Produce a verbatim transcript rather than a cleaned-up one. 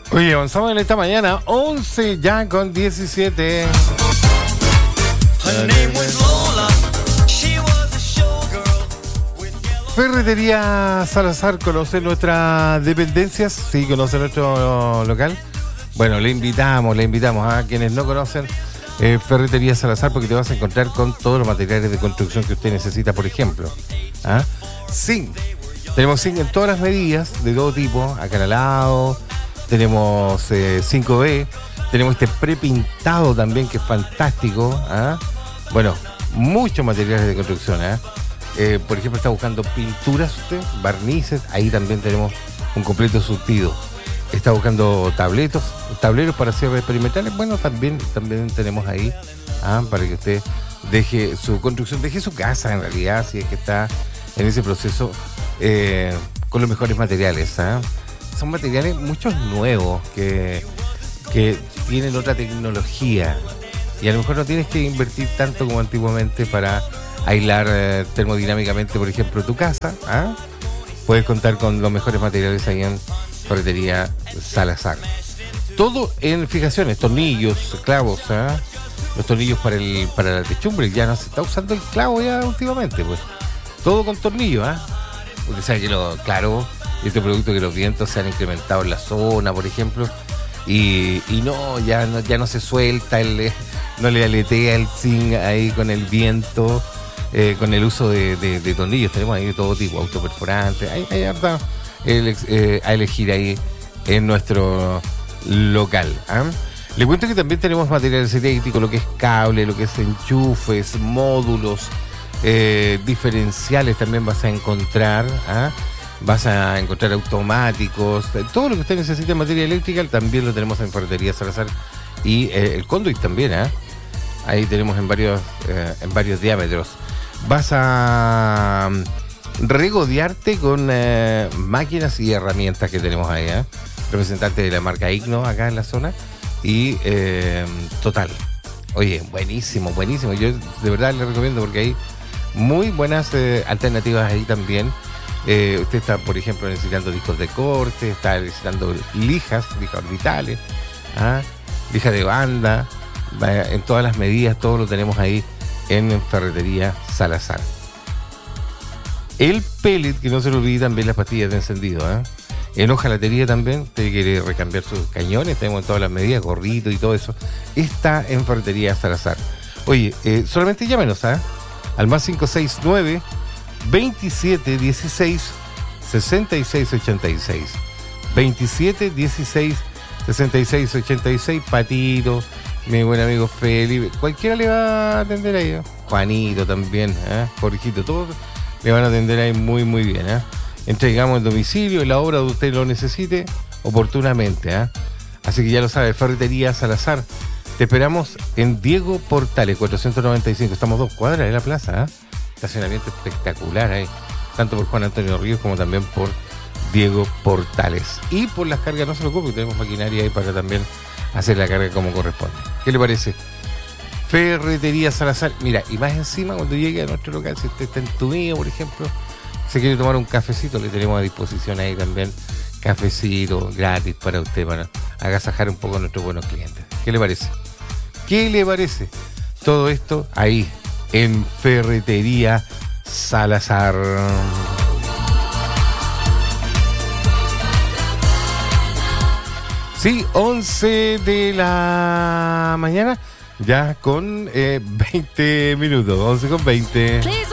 Oye, avanzamos en esta mañana, once ya con diecisiete. Ferretería Salazar, ¿conoce nuestras dependencias? Sí, conoce nuestro local. Bueno, le invitamos, le invitamos a quienes no conocen eh, Ferretería Salazar, porque te vas a encontrar con todos los materiales de construcción que usted necesita, por ejemplo. ¿Ah? Zinc. Tenemos zinc en todas las medidas, de todo tipo, acanalado, tenemos eh, cinco B, tenemos este prepintado también, que es fantástico. ¿Ah? Bueno, muchos materiales de construcción. ¿Ah? Eh, por ejemplo, está buscando pinturas usted, barnices, ahí también tenemos un completo surtido. Está buscando tabletos, tableros para cierres experimentales, bueno, también, también tenemos ahí, ¿ah? Para que usted deje su construcción, deje su casa en realidad, si es que está en ese proceso, eh, con los mejores materiales. ¿Ah? Son materiales muchos nuevos que, que tienen otra tecnología, y a lo mejor no tienes que invertir tanto como antiguamente para aislar eh, termodinámicamente, por ejemplo, tu casa. ¿Ah? Puedes contar con los mejores materiales ahí en Ferretería Salazar. Todo en fijaciones, tornillos, clavos. ¿Ah? Los tornillos para el para la techumbre, ya no se está usando el clavo ya últimamente, pues. Todo con tornillos. ¿Ah? Usted sabe que lo, claro, este producto, que los vientos se han incrementado en la zona, por ejemplo, y, y no, ya no, ya no se suelta, el, no le aletea el zinc ahí con el viento. Eh, con el uso de, de, de tornillos, tenemos ahí de todo tipo, autoperforantes, hay, hay harta el, eh, a elegir ahí en nuestro local. ¿Ah? Le cuento que también tenemos materiales eléctricos, lo que es cable, lo que es enchufes, módulos, eh, diferenciales también vas a encontrar. ¿Ah? Vas a encontrar automáticos, todo lo que usted necesite en materia eléctrica también lo tenemos en Ferretería Salazar. Y eh, el conduit también, ¿eh? Ahí tenemos en varios, eh, en varios diámetros. Vas a regodearte con eh, máquinas y herramientas que tenemos ahí, ¿eh? Representante de la marca Igno acá en la zona. Y eh, total. Oye, buenísimo, buenísimo. Yo de verdad le recomiendo, porque hay muy buenas eh, alternativas ahí también. Eh, usted está, por ejemplo, necesitando discos de corte, está necesitando lijas, lijas orbitales, ¿ah? Lija de banda, en todas las medidas, todo lo tenemos ahí en Ferretería Salazar. El pellet, que no se lo olvide, también las pastillas de encendido. ¿Eh? En hojalatería también, usted quiere recambiar sus cañones, tenemos en todas las medidas, gorrito y todo eso. Está en Ferretería Salazar. Oye, eh, solamente llámenos, ¿eh? Al más cinco seis nueve, veintisiete dieciséis, sesenta y seis ochenta y seis. veintisiete dieciséis, sesenta y seis ochenta y seis, Patito, mi buen amigo Felipe, cualquiera le va a atender ahí, ¿eh? Juanito también, ¿eh? Jorgito, todos le van a atender ahí muy muy bien. ¿Eh? Entregamos el domicilio y la obra donde usted lo necesite oportunamente. ¿Eh? Así que ya lo sabe, Ferretería Salazar. Te esperamos en Diego Portales, cuatrocientos noventa y cinco. Estamos dos cuadras de la plaza. ¿Eh? Estacionamiento espectacular ahí, tanto por Juan Antonio Ríos como también por Diego Portales. Y por las cargas, no se preocupe, tenemos maquinaria ahí para también hacer la carga como corresponde. ¿Qué le parece? Ferretería Salazar. Mira, y más encima, cuando llegue a nuestro local, si usted está en Tumido, por ejemplo, se quiere tomar un cafecito, le tenemos a disposición ahí también cafecito gratis para usted, para agasajar un poco a nuestros buenos clientes. ¿Qué le parece? ¿Qué le parece? Todo esto ahí en Ferretería Salazar. Sí, once de la mañana, ya con eh, veinte minutos, once con veinte.